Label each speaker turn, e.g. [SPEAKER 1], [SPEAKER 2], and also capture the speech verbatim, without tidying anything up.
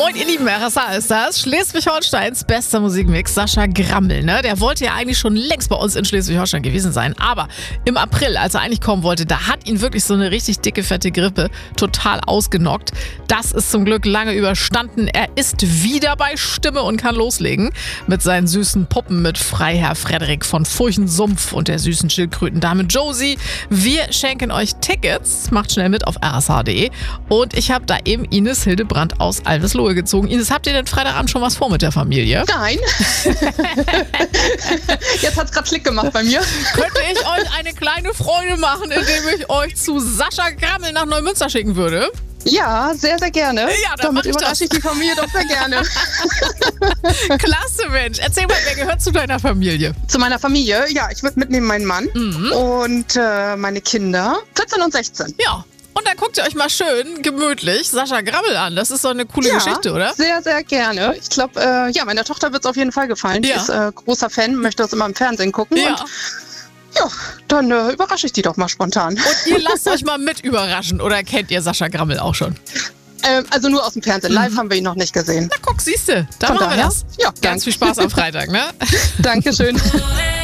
[SPEAKER 1] Moin, ihr Lieben, R S A ist das. Schleswig-Holsteins bester Musikmix, Sascha Grammel, ne? Der wollte ja eigentlich schon längst bei uns in Schleswig-Holstein gewesen sein. Aber im April, als er eigentlich kommen wollte, da hat ihn wirklich so eine richtig dicke, fette Grippe total ausgenockt. Das ist zum Glück lange überstanden. Er ist wieder bei Stimme und kann loslegen mit seinen süßen Puppen, mit Freiherr Frederik von Furchensumpf und der süßen Schildkrötendame Josie. Wir schenken euch Tickets. Macht schnell mit auf r s h punkt d e. Und ich habe da eben Ines Hildebrand aus Alveslohe gezogen. Ines, habt ihr denn Freitagabend schon was vor mit der Familie?
[SPEAKER 2] Nein. Jetzt hat es gerade Klick gemacht bei mir.
[SPEAKER 1] Könnte ich euch eine kleine Freude machen, indem ich euch zu Sascha Grammel nach Neumünster schicken würde?
[SPEAKER 2] Ja, sehr, sehr gerne.
[SPEAKER 1] Ja, dann
[SPEAKER 2] Damit
[SPEAKER 1] mach ich
[SPEAKER 2] überrasche
[SPEAKER 1] das.
[SPEAKER 2] ich die Familie doch sehr gerne.
[SPEAKER 1] Klasse, Mensch. Erzähl mal, wer gehört zu deiner Familie?
[SPEAKER 2] Zu meiner Familie, ja, ich würde mitnehmen meinen Mann
[SPEAKER 1] Mhm.
[SPEAKER 2] und äh, meine Kinder, vierzehn und sechzehn.
[SPEAKER 1] Ja. Und dann guckt ihr euch mal schön gemütlich Sascha Grammel an. Das ist doch eine coole
[SPEAKER 2] ja,
[SPEAKER 1] Geschichte, oder?
[SPEAKER 2] Sehr, sehr gerne. Ich glaube, äh, ja, meiner Tochter wird es auf jeden Fall gefallen. Die
[SPEAKER 1] Ja.
[SPEAKER 2] ist äh, großer Fan, möchte das immer im Fernsehen gucken.
[SPEAKER 1] Ja.
[SPEAKER 2] Und ja, dann äh, überrasche ich die doch mal spontan.
[SPEAKER 1] Und ihr lasst euch mal mit überraschen. Oder kennt ihr Sascha Grammel auch schon?
[SPEAKER 2] Ähm, also nur aus dem Fernsehen. Live haben wir ihn noch nicht gesehen.
[SPEAKER 1] Na guck, siehste. Da
[SPEAKER 2] Von
[SPEAKER 1] machen wir
[SPEAKER 2] daher,
[SPEAKER 1] das.
[SPEAKER 2] ja,
[SPEAKER 1] Ganz viel Spaß am Freitag, ne?
[SPEAKER 2] Dankeschön.